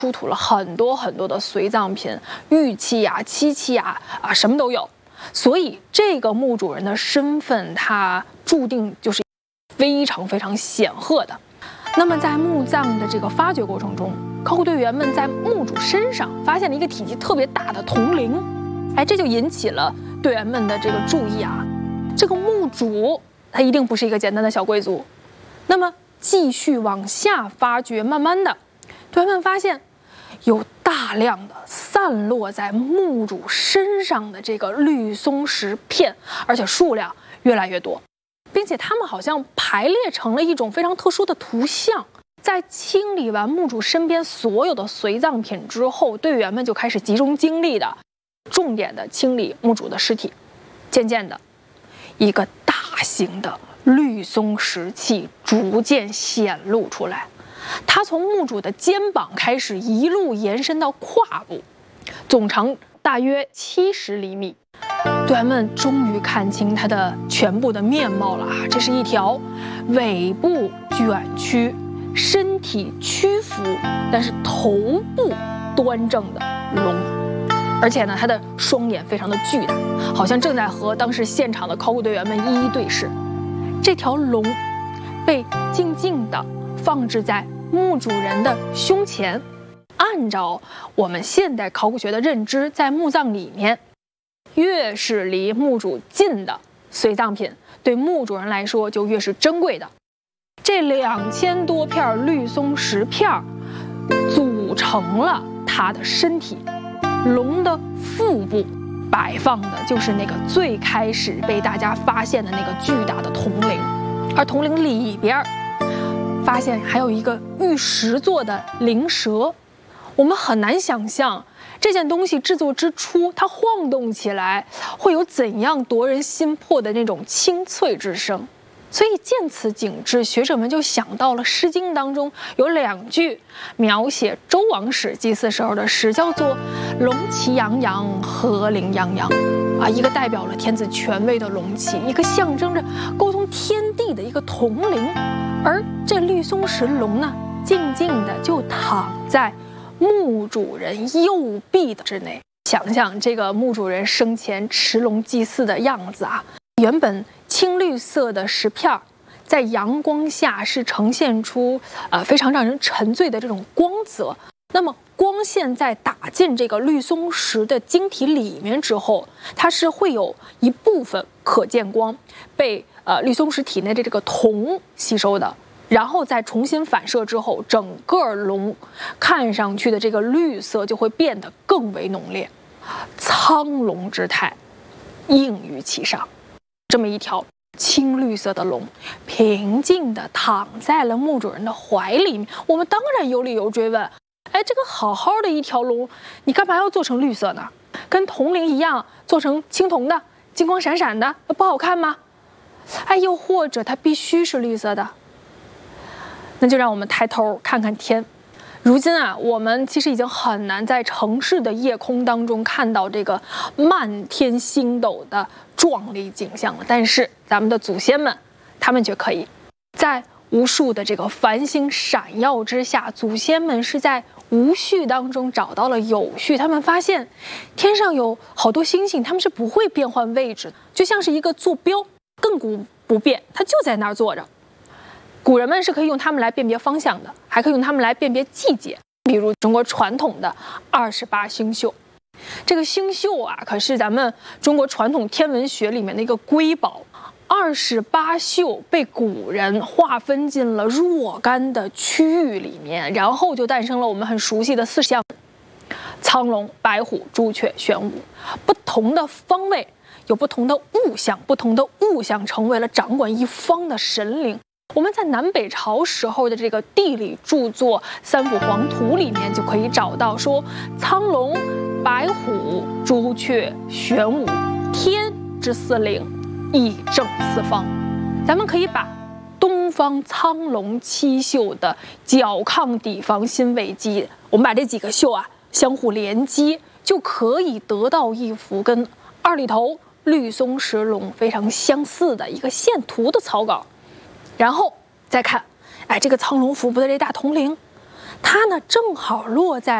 出土了很多很多的随葬品，玉器啊、漆器啊，什么都有。所以这个墓主人的身份，他注定就是非常非常显赫的。那么在墓葬的这个发掘过程中，考古队员们在墓主身上发现了一个体积特别大的铜铃，这就引起了队员们的这个注意啊。这个墓主他一定不是一个简单的小贵族。那么继续往下发掘，慢慢的，队员们发现有大量的散落在墓主身上的这个绿松石片，而且数量越来越多，并且它们好像排列成了一种非常特殊的图像。在清理完墓主身边所有的随葬品之后，队员们就开始集中精力的、重点的清理墓主的尸体。渐渐的，一个大型的绿松石器逐渐显露出来。它从墓主的肩膀开始，一路延伸到胯部，总长大约70厘米。队员们终于看清它的全部的面貌了啊！这是一条尾部卷曲、身体屈服，但是头部端正的龙。而且呢，它的双眼非常的巨大，好像正在和当时现场的考古队员们一一对视。这条龙被静静地放置在墓主人的胸前。按照我们现代考古学的认知，在墓葬里面，越是离墓主近的随葬品，对墓主人来说就越是珍贵的。这2000多片绿松石片组成了它的身体。龙的腹部摆放的就是那个最开始被大家发现的那个巨大的铜铃，而铜铃里边发现还有一个玉石做的灵蛇。我们很难想象这件东西制作之初，它晃动起来会有怎样夺人心魄的那种清脆之声。所以见此景致，学者们就想到了《诗经》当中有2句描写周王室祭祀时候的诗，叫做“龙旗洋洋，鹤翎泱泱”，一个代表了天子权威的龙旗，一个象征着沟通天地的一个铜铃，而这绿松石龙呢，静静的就躺在墓主人右臂的之内。想想这个墓主人生前持龙祭祀的样子啊，原本青绿色的石片在阳光下是呈现出非常让人沉醉的这种光泽。那么光线在打进这个绿松石的晶体里面之后，它是会有一部分可见光被绿松石体内的这个铜吸收的，然后再重新反射之后，整个龙看上去的这个绿色就会变得更为浓烈，苍龙之态映于其上。这么一条青绿色的龙平静地躺在了墓主人的怀里面，我们当然有理由追问，这个好好的一条龙，你干嘛要做成绿色呢？跟铜铃一样做成青铜的，金光闪闪的，不好看吗？又或者它必须是绿色的？那就让我们抬头看看天。如今我们其实已经很难在城市的夜空当中看到这个漫天星斗的壮丽景象了，但是咱们的祖先们，他们却可以在无数的这个繁星闪耀之下，祖先们是在无序当中找到了有序。他们发现天上有好多星星，他们是不会变换位置，就像是一个坐标，亘古不变，它就在那儿坐着。古人们是可以用它们来辨别方向的，还可以用它们来辨别季节。比如中国传统的28星宿，这个星宿可是咱们中国传统天文学里面的一个瑰宝。28宿被古人划分进了若干的区域里面，然后就诞生了我们很熟悉的4象：苍龙、白虎、朱雀、玄武。不同的方位有不同的物象，不同的物象成为了掌管一方的神灵。我们在南北朝时候的这个地理著作《三辅黄图》里面就可以找到说，苍龙、白虎、朱雀、玄武，天之4灵，以正4方。咱们可以把东方苍龙7宿的角亢底房辛未基，我们把这几个宿相互连接，就可以得到一幅跟二里头绿松石龙非常相似的一个线图的草稿。然后再看，这个苍龙腹部的这大铜铃， 它呢正好落在